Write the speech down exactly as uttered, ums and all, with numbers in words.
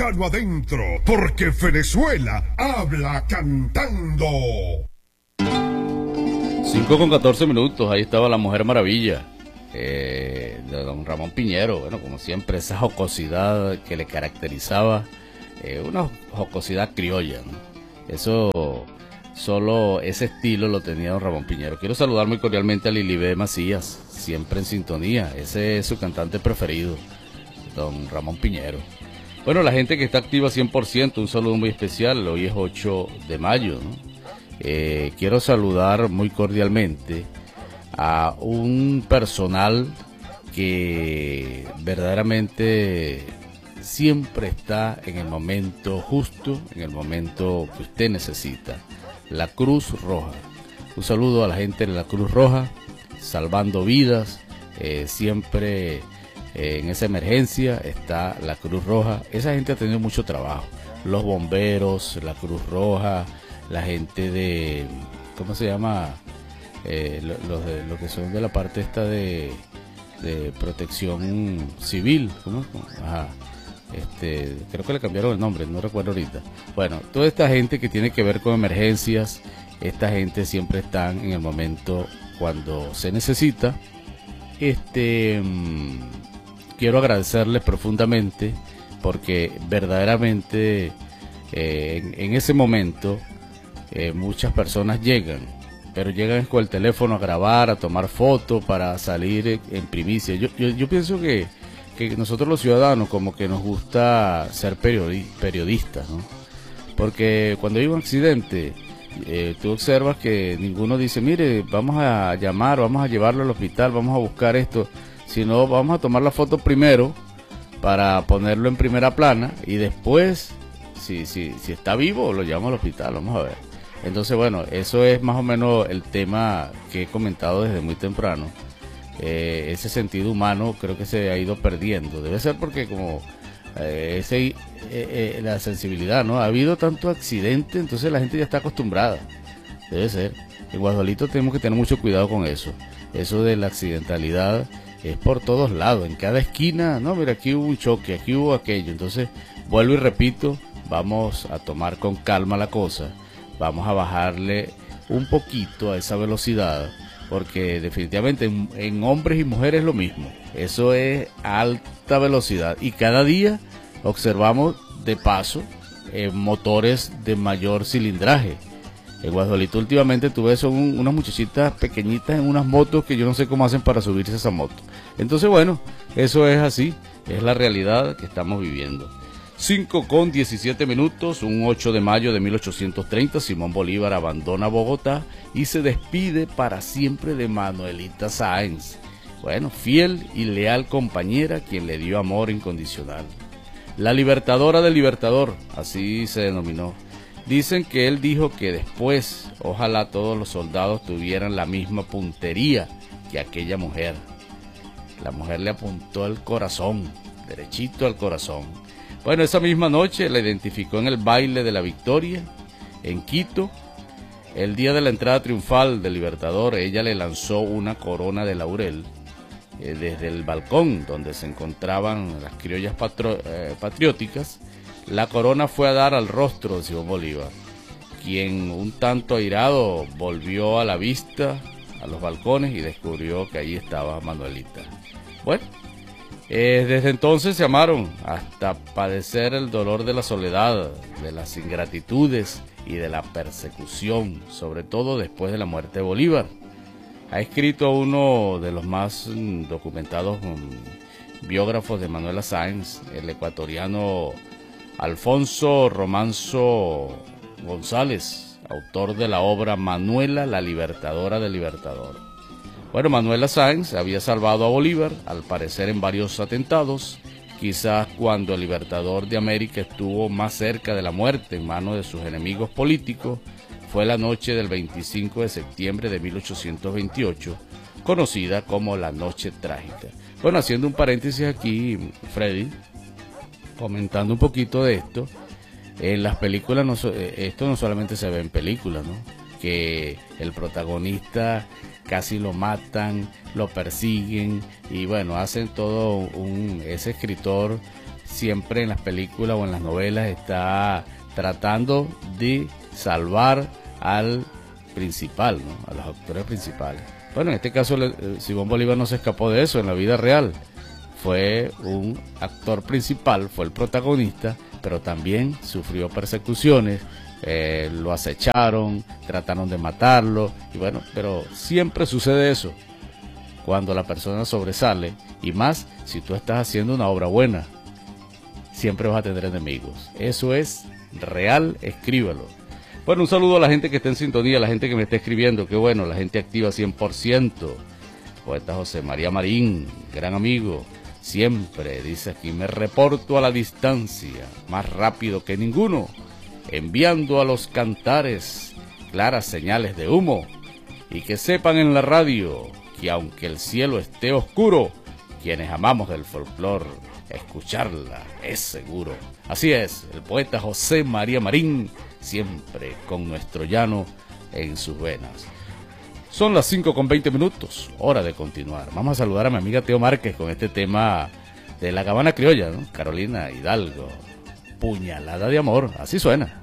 Cano adentro, porque Venezuela habla cantando. cinco con catorce minutos, ahí estaba La Mujer Maravilla, eh, de don Ramón Piñero. Bueno, como siempre, esa jocosidad que le caracterizaba, eh, una jocosidad criolla, ¿no? Eso, solo ese estilo lo tenía don Ramón Piñero. Quiero saludar muy cordialmente a Lilibé Macías, siempre en sintonía. Ese es su cantante preferido, don Ramón Piñero. Bueno, la gente que está activa cien por ciento, un saludo muy especial. Hoy es ocho de mayo, ¿no? Eh, quiero saludar muy cordialmente a un personal que verdaderamente siempre está en el momento justo, en el momento que usted necesita. La Cruz Roja. Un saludo a la gente de la Cruz Roja, salvando vidas, eh, siempre... en esa emergencia está la Cruz Roja. Esa gente ha tenido mucho trabajo. Los bomberos, la Cruz Roja, la gente de, ¿cómo se llama? Eh, los de, lo que son de la parte esta de, de protección civil. ¿Cómo? Ajá. Este, creo que le cambiaron el nombre, no recuerdo ahorita. Bueno, toda esta gente que tiene que ver con emergencias, esta gente siempre está en el momento cuando se necesita. Este... Quiero agradecerles profundamente porque verdaderamente eh, en, en ese momento eh, muchas personas llegan, pero llegan con el teléfono a grabar, a tomar fotos para salir en primicia. Yo, yo, yo pienso que, que nosotros los ciudadanos como que nos gusta ser periodi periodistas, ¿no? Porque cuando hay un accidente, eh, tú observas que ninguno dice, mire, vamos a llamar, vamos a llevarlo al hospital, vamos a buscar esto. Si no, vamos a tomar la foto primero para ponerlo en primera plana y después, si, si, si está vivo, lo llevamos al hospital, vamos a ver. Entonces, bueno, eso es más o menos el tema que he comentado desde muy temprano. Eh, ese sentido humano creo que se ha ido perdiendo. Debe ser porque como eh, ese, eh, eh, la sensibilidad, ¿no? Ha habido tanto accidente, entonces la gente ya está acostumbrada. Debe ser. En Guadalito tenemos que tener mucho cuidado con eso. Eso de la accidentalidad es por todos lados, en cada esquina, no, mira, aquí hubo un choque, aquí hubo aquello. Entonces, vuelvo y repito, vamos a tomar con calma la cosa, vamos a bajarle un poquito a esa velocidad, porque definitivamente en, en hombres y mujeres es lo mismo, eso es alta velocidad, y cada día observamos de paso eh, motores de mayor cilindraje. En Guadalito últimamente tuve son un, unas muchachitas pequeñitas en unas motos que yo no sé cómo hacen para subirse a esa moto. Entonces, bueno, eso es así, es la realidad que estamos viviendo. cinco con diecisiete minutos, un ocho de mayo de mil ochocientos treinta, Simón Bolívar abandona Bogotá y se despide para siempre de Manuelita Sáenz. Bueno, fiel y leal compañera quien le dio amor incondicional. La libertadora del libertador, así se denominó. Dicen que él dijo que después, ojalá todos los soldados tuvieran la misma puntería que aquella mujer. La mujer le apuntó al corazón, derechito al corazón. Bueno, esa misma noche la identificó en el baile de la Victoria, en Quito. El día de la entrada triunfal del Libertador, ella le lanzó una corona de laurel eh, desde el balcón donde se encontraban las criollas patro, eh, patrióticas. La corona fue a dar al rostro de Simón Bolívar, quien un tanto airado volvió a la vista a los balcones y descubrió que allí estaba Manuelita. Bueno, eh, desde entonces se amaron hasta padecer el dolor de la soledad, de las ingratitudes y de la persecución, sobre todo después de la muerte de Bolívar. Ha escrito uno de los más mm, documentados mm, biógrafos de Manuela Sáenz, el ecuatoriano Alfonso Romanzo González, autor de la obra Manuela, la libertadora del Libertador. Bueno, Manuela Sáenz había salvado a Bolívar, al parecer en varios atentados, quizás cuando el Libertador de América estuvo más cerca de la muerte en manos de sus enemigos políticos, fue la noche del veinticinco de septiembre de mil ochocientos veintiocho, conocida como la Noche Trágica. Bueno, haciendo un paréntesis aquí, Freddy, comentando un poquito de esto, en las películas, no, esto no solamente se ve en películas, ¿no? Que el protagonista casi lo matan, lo persiguen y bueno, hacen todo un, ese escritor siempre en las películas o en las novelas está tratando de salvar al principal, ¿no? A los actores principales. Bueno, en este caso Simón Bolívar no se escapó de eso en la vida real. Fue un actor principal, fue el protagonista, pero también sufrió persecuciones, eh, lo acecharon, trataron de matarlo, y bueno, pero siempre sucede eso cuando la persona sobresale, y más si tú estás haciendo una obra buena, siempre vas a tener enemigos. Eso es real, escríbelo. Bueno, un saludo a la gente que está en sintonía, a la gente que me está escribiendo, qué bueno, la gente activa cien por ciento. Poeta José María Marín, gran amigo, siempre dice aquí, me reporto a la distancia, más rápido que ninguno, enviando a los cantares claras señales de humo, y que sepan en la radio que aunque el cielo esté oscuro, quienes amamos del folclor, escucharla es seguro. Así es, el poeta José María Marín, siempre con nuestro llano en sus venas. Son las cinco con veinte minutos, hora de continuar. Vamos a saludar a mi amiga Teo Márquez con este tema de la Cabana Criolla, ¿no? Carolina Hidalgo, Puñalada de Amor, así suena.